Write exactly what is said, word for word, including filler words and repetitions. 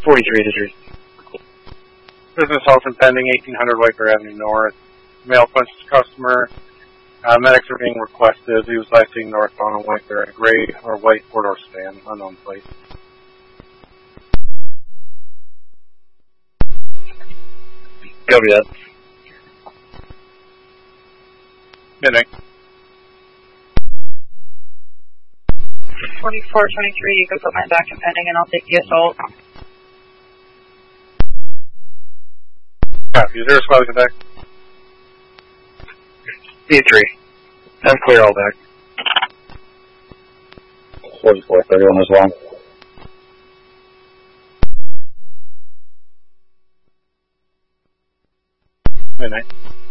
forty-three to three. Business also pending, eighteen hundred White Bear Avenue North. Mail punch to customer. Uh, medics are being requested. He was last seen northbound on White Bear, a gray or white four-door sedan, unknown plate. Copy that. Midnight. forty-four twenty-three, you can put my back and pending and I'll take the assault. Copy. Zero squad is back. B three. I'm clear all back. forty-four thirty-one as well. Midnight.